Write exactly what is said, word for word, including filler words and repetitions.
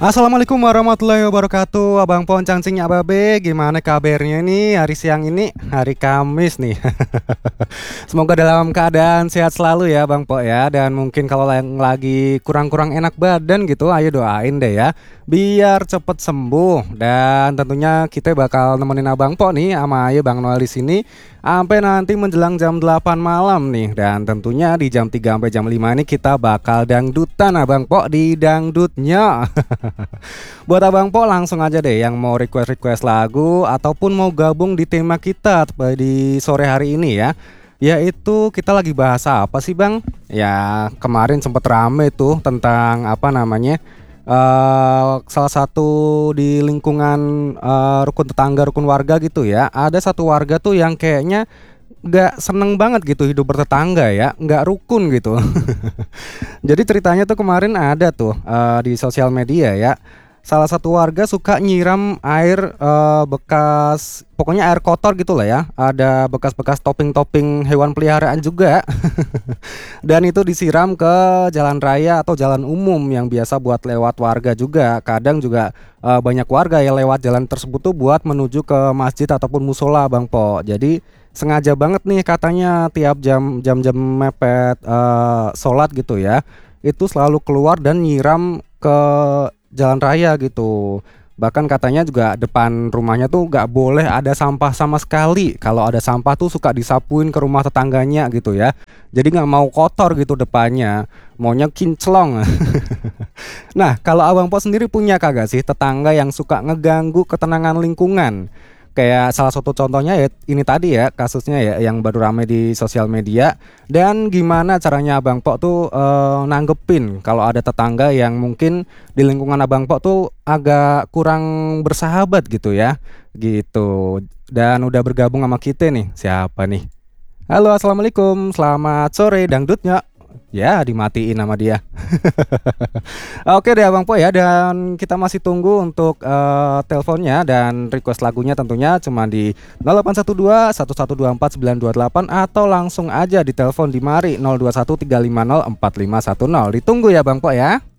Assalamualaikum warahmatullahi wabarakatuh. Abang Poncang Cing Ababe, gimana kabarnya nih hari siang ini? Hari Kamis nih. Semoga dalam keadaan sehat selalu ya Bang Po ya. Dan mungkin kalau yang lagi kurang-kurang enak badan gitu, ayo doain deh ya biar cepet sembuh. Dan tentunya kita bakal nemenin Abang Po nih sama ayo Bang Noel di sini sampai nanti menjelang jam delapan malam nih. Dan tentunya di jam tiga sampai jam lima ini kita bakal dangdutan Abang Po di dangdutnya. Buat Abang Po langsung aja deh yang mau request-request lagu ataupun mau gabung di tema kita di sore hari ini ya. Yaitu kita lagi bahasa apa sih Bang? Ya kemarin sempet rame tuh tentang apa namanya uh, salah satu di lingkungan uh, rukun tetangga, rukun warga gitu ya. Ada satu warga tuh yang kayaknya nggak seneng banget gitu hidup bertetangga ya, nggak rukun gitu. Jadi ceritanya tuh kemarin ada tuh uh, di sosial media ya. Salah satu warga suka nyiram air uh, bekas, pokoknya air kotor gitu lah ya. Ada bekas-bekas topping-topping hewan peliharaan juga. Dan itu disiram ke jalan raya atau jalan umum yang biasa buat lewat warga juga. Kadang juga uh, banyak warga yang lewat jalan tersebut tuh buat menuju ke masjid ataupun musola Bang Po. Jadi sengaja banget nih katanya tiap jam jam-jam mepet uh, sholat gitu ya, itu selalu keluar dan nyiram ke jalan raya gitu. Bahkan katanya juga depan rumahnya tuh gak boleh ada sampah sama sekali. Kalau ada sampah tuh suka disapuin ke rumah tetangganya gitu ya. Jadi gak mau kotor gitu depannya, maunya kinclong. Nah kalau Abang Po sendiri punya kagak sih tetangga yang suka ngeganggu ketenangan lingkungan? Kayak salah satu contohnya ya ini tadi ya, kasusnya ya yang baru ramai di sosial media. Dan gimana caranya Abang Po tuh eh, nanggepin kalau ada tetangga yang mungkin di lingkungan Abang Po tuh agak kurang bersahabat gitu ya, gitu. Dan udah bergabung sama kita nih, siapa nih? Halo assalamualaikum, selamat sore dangdutnya. Ya dimatiin sama dia. Oke deh Abang Po ya, dan kita masih tunggu untuk uh, teleponnya dan request lagunya tentunya cuma di nol delapan satu dua satu satu dua empat sembilan dua delapan atau langsung aja di telepon di Mari nol dua satu tiga lima nol empat lima satu nol. Ditunggu ya Bang Po ya.